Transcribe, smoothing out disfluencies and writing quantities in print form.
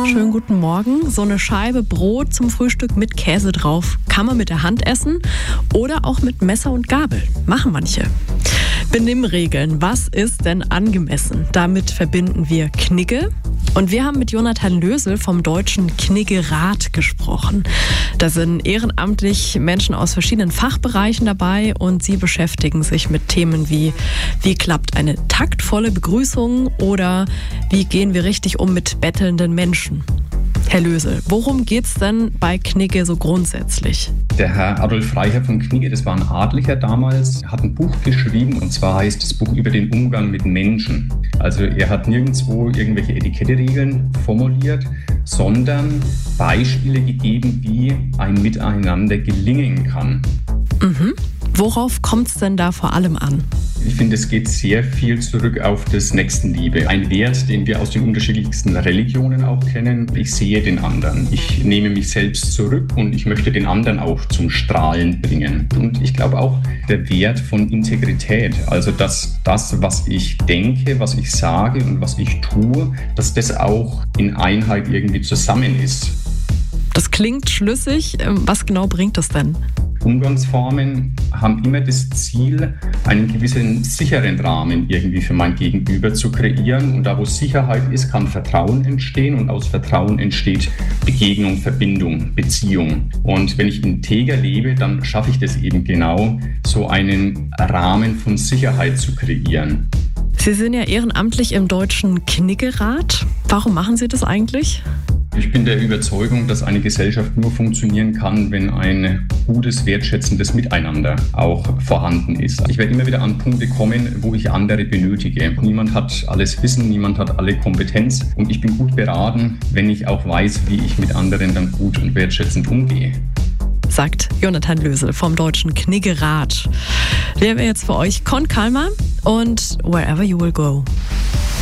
schönen guten Morgen. So eine Scheibe Brot zum Frühstück mit Käse drauf kann man mit der Hand essen oder auch mit Messer und Gabel. Machen manche. Benimmregeln. Was ist denn angemessen? Damit verbinden wir Knigge. Und wir haben mit Jonathan Lösel vom Deutschen Kniggerat gesprochen. Da sind ehrenamtlich Menschen aus verschiedenen Fachbereichen dabei und sie beschäftigen sich mit Themen wie klappt eine taktvolle Begrüßung oder wie gehen wir richtig um mit bettelnden Menschen? Herr Lösel, worum geht's denn bei Knigge so grundsätzlich? Der Herr Adolf Reicher von Knigge, das war ein Adliger damals, hat ein Buch geschrieben und zwar heißt das Buch über den Umgang mit Menschen. Also er hat nirgendwo irgendwelche Etiketteregeln formuliert, sondern Beispiele gegeben, wie ein Miteinander gelingen kann. Worauf kommt's denn da vor allem an? Ich finde, es geht sehr viel zurück auf das Nächstenliebe. Ein Wert, den wir aus den unterschiedlichsten Religionen auch kennen. Ich sehe den anderen. Ich nehme mich selbst zurück und ich möchte den anderen auch zum Strahlen bringen. Und ich glaube auch der Wert von Integrität. Also, dass das, was ich denke, was ich sage und was ich tue, dass das auch in Einheit irgendwie zusammen ist. Das klingt schlüssig. Was genau bringt das denn? Umgangsformen haben immer das Ziel, einen gewissen sicheren Rahmen irgendwie für mein Gegenüber zu kreieren. Und da, wo Sicherheit ist, kann Vertrauen entstehen und aus Vertrauen entsteht Begegnung, Verbindung, Beziehung. Und wenn ich integer lebe, dann schaffe ich das eben genau, so einen Rahmen von Sicherheit zu kreieren. Sie sind ja ehrenamtlich im Deutschen Kniggerat. Warum machen Sie das eigentlich? Ich bin der Überzeugung, dass eine Gesellschaft nur funktionieren kann, wenn ein gutes, wertschätzendes Miteinander auch vorhanden ist. Ich werde immer wieder an Punkte kommen, wo ich andere benötige. Niemand hat alles Wissen, niemand hat alle Kompetenz und ich bin gut beraten, wenn ich auch weiß, wie ich mit anderen dann gut und wertschätzend umgehe. Sagt Jonathan Lösel vom Deutschen Kniggerat. Wir haben jetzt für euch Con Calma und Wherever You Will Go.